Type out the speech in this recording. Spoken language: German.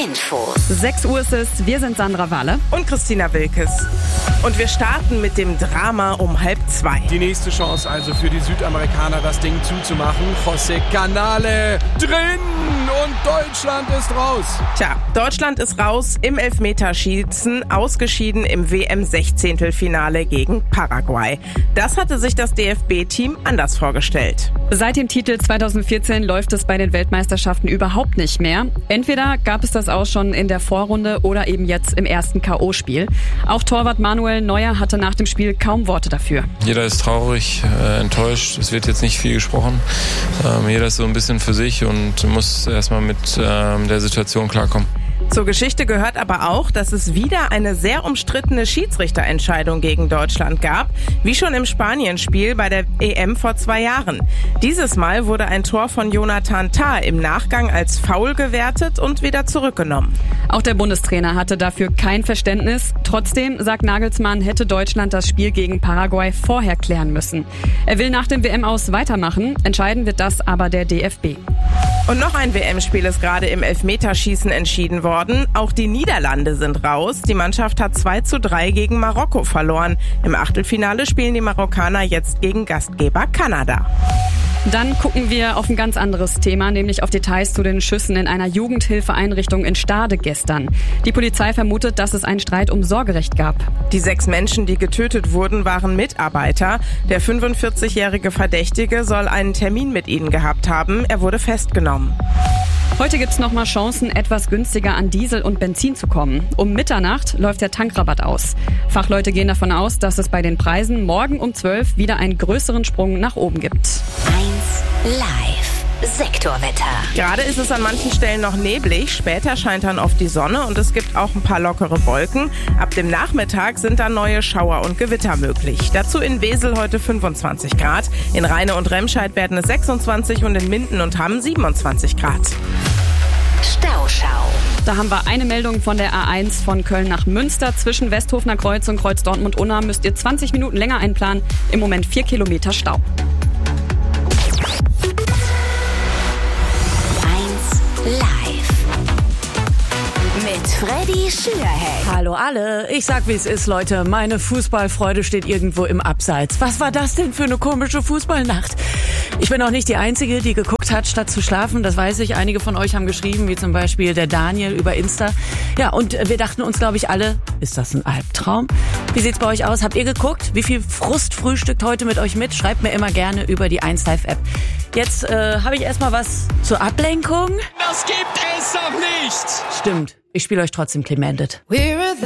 Infos. 6 Uhr ist es, wir sind Sandra Wahle und Christina Wilkes. Und wir starten mit dem Drama um 1:30. Die nächste Chance also für die Südamerikaner, das Ding zuzumachen. José Canale drin und Deutschland ist raus. Tja, Deutschland ist raus im Elfmeterschießen, ausgeschieden im WM-16-Finale gegen Paraguay. Das hatte sich das DFB-Team anders vorgestellt. Seit dem Titel 2014 läuft es bei den Weltmeisterschaften überhaupt nicht mehr. Entweder gab es das auch schon in der Vorrunde oder eben jetzt im ersten K.O.-Spiel. Auch Torwart Manuel Neuer hatte nach dem Spiel kaum Worte dafür. Jeder ist traurig, enttäuscht. Es wird jetzt nicht viel gesprochen. Jeder ist so ein bisschen für sich und muss erstmal mit der Situation klarkommen. Zur Geschichte gehört aber auch, dass es wieder eine sehr umstrittene Schiedsrichterentscheidung gegen Deutschland gab, wie schon im Spanien-Spiel bei der EM vor 2 Jahren. Dieses Mal wurde ein Tor von Jonathan Tah im Nachgang als Foul gewertet und wieder zurückgenommen. Auch der Bundestrainer hatte dafür kein Verständnis. Trotzdem, sagt Nagelsmann, hätte Deutschland das Spiel gegen Paraguay vorher klären müssen. Er will nach dem WM-Aus weitermachen. Entscheiden wird das aber der DFB. Und noch ein WM-Spiel ist gerade im Elfmeterschießen entschieden worden. Auch die Niederlande sind raus. Die Mannschaft hat 2:3 gegen Marokko verloren. Im Achtelfinale spielen die Marokkaner jetzt gegen Gastgeber Kanada. Dann gucken wir auf ein ganz anderes Thema, nämlich auf Details zu den Schüssen in einer Jugendhilfeeinrichtung in Stade gestern. Die Polizei vermutet, dass es einen Streit um Sorgerecht gab. Die 6 Menschen, die getötet wurden, waren Mitarbeiter. Der 45-jährige Verdächtige soll einen Termin mit ihnen gehabt haben. Er wurde festgenommen. Heute gibt's nochmal Chancen, etwas günstiger an Diesel und Benzin zu kommen. Um Mitternacht läuft der Tankrabatt aus. Fachleute gehen davon aus, dass es bei den Preisen morgen um 12 wieder einen größeren Sprung nach oben gibt. 1 Live. Sektorwetter. Gerade ist es an manchen Stellen noch neblig, später scheint dann oft die Sonne und es gibt auch ein paar lockere Wolken. Ab dem Nachmittag sind dann neue Schauer und Gewitter möglich. Dazu in Wesel heute 25 Grad, in Rheine und Remscheid werden es 26 und in Minden und Hamm 27 Grad. Stauschau. Da haben wir eine Meldung von der A1 von Köln nach Münster. Zwischen Westhofener Kreuz und Kreuz Dortmund-Unna müsst ihr 20 Minuten länger einplanen. Im Moment 4 Kilometer Stau. 1 Live. Mit Freddy Schürheck. Hallo alle, ich sag wie es ist, Leute, meine Fußballfreude steht irgendwo im Abseits. Was war das denn für eine komische Fußballnacht? Ich bin auch nicht die Einzige, die geguckt hat, statt zu schlafen, das weiß ich. Einige von euch haben geschrieben, wie zum Beispiel der Daniel über Insta. Ja, und wir dachten uns, glaube ich, alle, ist das ein Albtraum? Wie sieht's bei euch aus? Habt ihr geguckt? Wie viel Frust frühstückt heute mit euch mit? Schreibt mir immer gerne über die 1Live-App. Jetzt habe ich erstmal was zur Ablenkung. Das gibt es doch nicht! Stimmt, ich spiele euch trotzdem Clemented.